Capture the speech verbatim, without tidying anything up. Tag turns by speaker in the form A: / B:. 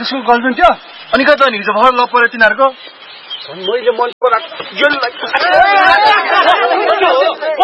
A: त्यसको गर्लफ्रेन्ड थियो अनि कता नि हिजो भर्खर लभ पर्यो तिनीहरूको
B: मैले मन पराएको